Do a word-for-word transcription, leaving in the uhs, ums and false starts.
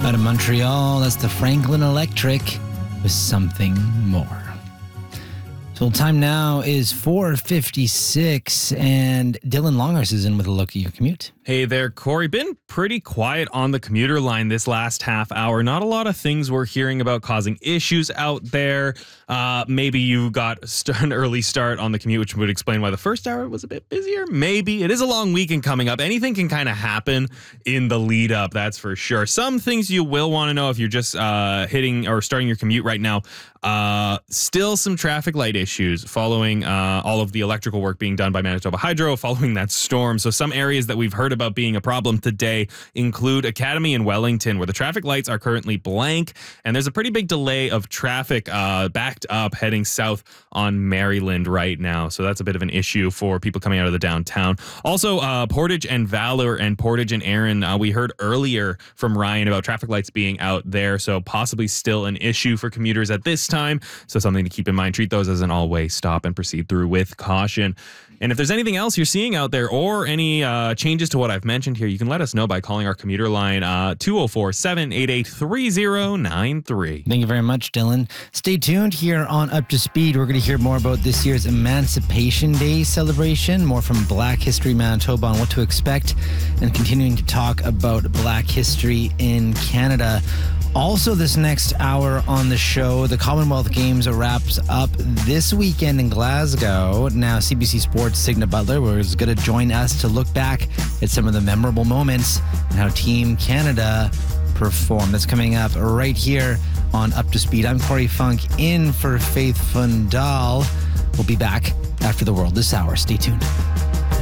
Out of Montreal, that's the Franklin Electric with Something More. So time now is four fifty-six, and Dylan Longhurst is in with a look at your commute. Hey there, Corey. Been pretty quiet on the commuter line this last half hour. Not a lot of things we're hearing about causing issues out there. Uh, maybe you got an early start on the commute, which would explain why the first hour was a bit busier. Maybe. It is a long weekend coming up. Anything can kind of happen in the lead up, that's for sure. Some things you will want to know if you're just uh, hitting or starting your commute right now. Uh, still some traffic light issues following uh, all of the electrical work being done by Manitoba Hydro following that storm. So some areas that we've heard about being a problem today include Academy and Wellington, where the traffic lights are currently blank, and there's a pretty big delay of traffic uh, backed up heading south on Maryland right now. So that's a bit of an issue for people coming out of the downtown. Also, uh, Portage and Valor and Portage and Erin, uh, we heard earlier from Ryan about traffic lights being out there, so possibly still an issue for commuters at this time. So something to keep in mind. Treat those as an all-way stop and proceed through with caution. And if there's anything else you're seeing out there or any uh, changes to what I've mentioned here, you can let us know by calling our commuter line uh, two oh four, seven eight eight, three oh nine three. Thank you very much, Dylan. Stay tuned here on Up to Speed. We're going to hear more about this year's Emancipation Day celebration, more from Black History Manitoba on what to expect, and continuing to talk about Black history in Canada. Also, this next hour on the show, the Commonwealth Games wraps up this weekend in Glasgow. Now, C B C Sports' Signa Butler was going to join us to look back at some of the memorable moments and how Team Canada performed. That's coming up right here on Up to Speed. I'm Corey Funk, in for Faith Fundal. We'll be back after the world this hour. Stay tuned.